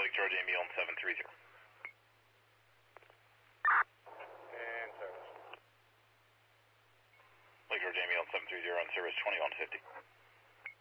Lake George ambulance 730. And service. Lake George ambulance 730 on service 2150.